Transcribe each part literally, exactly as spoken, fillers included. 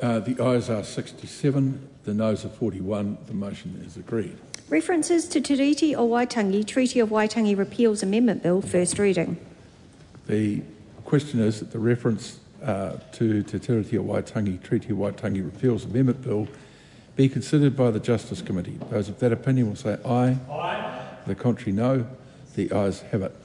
Uh, the ayes are sixty-seven, the noes are forty-one. The motion is agreed. References to Te Tiriti o Waitangi, Treaty of Waitangi Repeals Amendment Bill, first reading. The question is that the reference uh, to Te Tiriti o Waitangi, Treaty of Waitangi Repeals Amendment Bill be considered by the Justice Committee. Those of that opinion will say aye. Aye. The contrary, no. The ayes have it.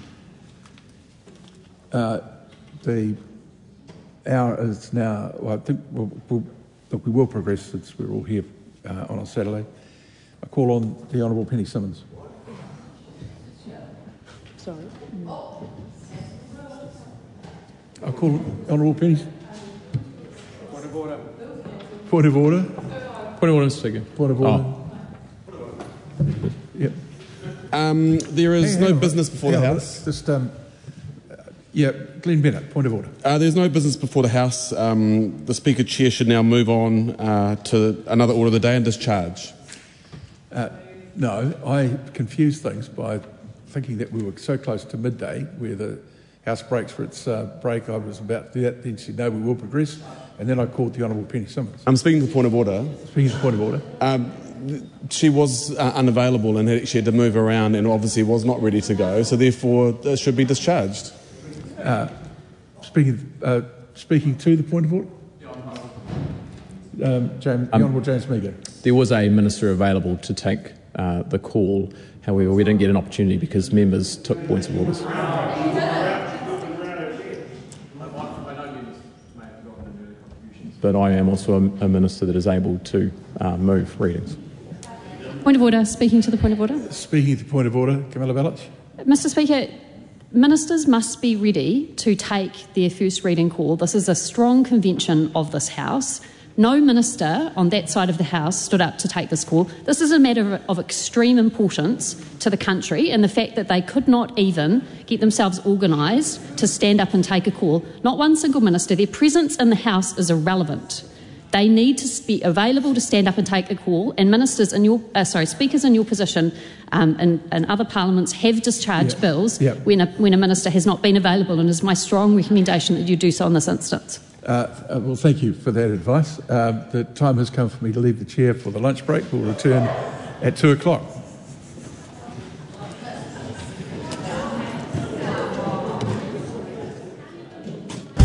Uh, the hour is now, well, I think we'll, we'll, look, we will progress since we're all here uh, on a Saturday. I call on the Honourable Penny Simmons. Sorry. I call Honourable Penny. Point of order. Point of order. Point of order, Mister Speaker. Point of order. Oh. Yep. Um, there is hang, no hang business on. before hang the on. House. Just, um, yeah, Glenn Bennett, point of order. Uh, there's no business before the House. Um, the Speaker Chair should now move on uh, to another order of the day and discharge. Uh, no, I confused things by thinking that we were so close to midday where the House breaks for its uh, break. I was about to do that. Then she said, no, we will progress. And then I called the Honourable Penny Simmons. I'm speaking to the point of order. Speaking to the point of order. Um, she was uh, unavailable and had, she had to move around and obviously was not ready to go, so therefore uh, should be discharged. Uh, speaking, uh, speaking to the point of order. Um, James, the um, Honourable James Meagher. There was a minister available to take uh, the call. However, we didn't get an opportunity because members took points of orders. But I am also a, a minister that is able to uh, move readings. Point of order. Speaking to the point of order. Speaking to the point of order, Camilla Ballich. Mister Speaker, ministers must be ready to take their first reading call. This is a strong convention of this House. No minister on that side of the House stood up to take this call. This is a matter of, of extreme importance to the country, and the fact that they could not even get themselves organised to stand up and take a call. Not one single minister. Their presence in the House is irrelevant. They need to be available to stand up and take a call, and ministers in your, uh, sorry, speakers in your position um, in, in other parliaments have discharged yeah. bills yeah. when, a, when a minister has not been available, and it is my strong recommendation that you do so in this instance. Uh, uh, well, thank you for that advice. Uh, the time has come for me to leave the chair for the lunch break. We'll return at two o'clock.